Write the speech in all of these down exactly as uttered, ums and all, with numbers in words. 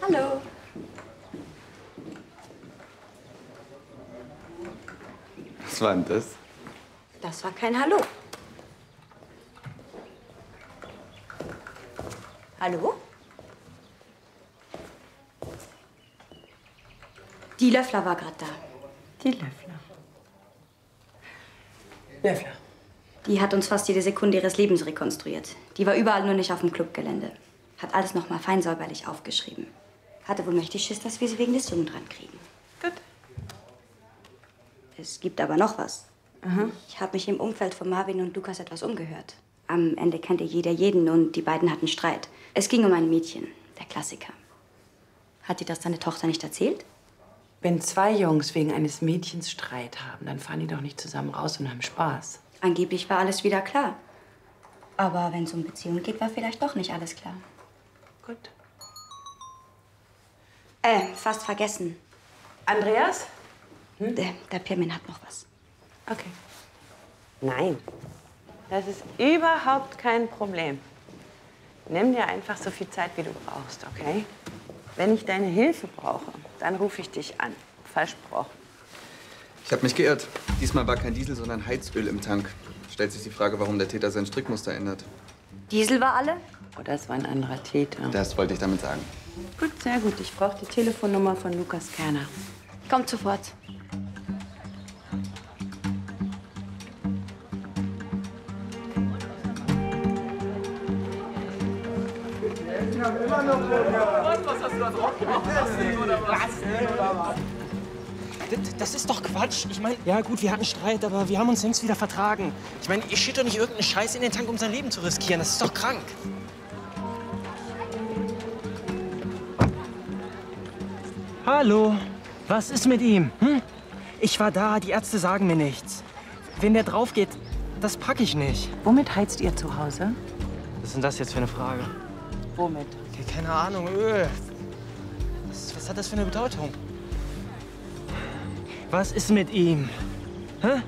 Hallo. Was war denn das? Das war kein Hallo. Hallo? Die Löffler war gerade da. Die Löffler. Löffler. Die hat uns fast jede Sekunde ihres Lebens rekonstruiert. Die war überall, nur nicht auf dem Clubgelände. Hat alles noch mal fein säuberlich aufgeschrieben. Hatte wohl mächtig Schiss, dass wir sie wegen des Jungen dran kriegen. Gut. Es gibt aber noch was. Aha. Ich habe mich im Umfeld von Marvin und Lukas etwas umgehört. Am Ende kannte jeder jeden und die beiden hatten Streit. Es ging um ein Mädchen, der Klassiker. Hat dir das deine Tochter nicht erzählt? Wenn zwei Jungs wegen eines Mädchens Streit haben, dann fahren die doch nicht zusammen raus und haben Spaß. Angeblich war alles wieder klar. Aber wenn es um Beziehungen geht, war vielleicht doch nicht alles klar. Gut. Äh, fast vergessen. Andreas? Hm? Der, der Pirmin hat noch was. Okay. Nein, das ist überhaupt kein Problem. Nimm dir einfach so viel Zeit, wie du brauchst, okay? Wenn ich deine Hilfe brauche, dann rufe ich dich an. Versprochen. Ich habe mich geirrt. Diesmal war kein Diesel, sondern Heizöl im Tank. Stellt sich die Frage, warum der Täter sein Strickmuster ändert. Diesel war alle? Oder es war ein anderer Täter. Das wollte ich damit sagen. Gut, sehr gut. Ich brauche die Telefonnummer von Lukas Kerner. Kommt sofort. Was hast du da drauf gemacht? Oder was? Das ist doch Quatsch. Ich meine, ja gut, wir hatten Streit, aber wir haben uns längst wieder vertragen. Ich meine, ihr schüttet doch nicht irgendeinen Scheiß in den Tank, um sein Leben zu riskieren. Das ist doch krank. Hallo, was ist mit ihm? Hm? Ich war da, die Ärzte sagen mir nichts. Wenn der drauf geht, das packe ich nicht. Womit heizt ihr zu Hause? Was ist denn das jetzt für eine Frage? Womit? Okay, keine Ahnung, Öl. Was, was hat das für eine Bedeutung? Was ist mit ihm? Hä?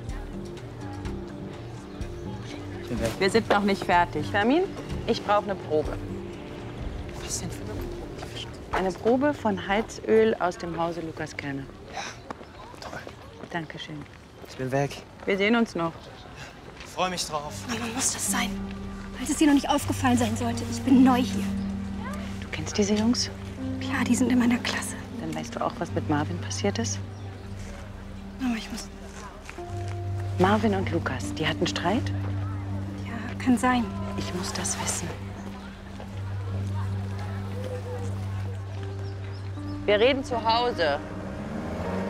Ich bin weg. Wir sind noch nicht fertig. Fermin, ich brauche eine Probe. Was denn für eine Probe? Eine Probe von Heizöl aus dem Hause Lukas Kerner. Ja, toll. Dankeschön. Ich bin weg. Wir sehen uns noch. Ich freue mich drauf. Wie lange muss das sein? Falls es dir noch nicht aufgefallen sein sollte, ich bin neu hier. Du kennst diese Jungs? Klar, die sind in meiner Klasse. Dann weißt du auch, was mit Marvin passiert ist? Aber ich muss... Marvin und Lukas, die hatten Streit? Ja, kann sein. Ich muss das wissen. Wir reden zu Hause.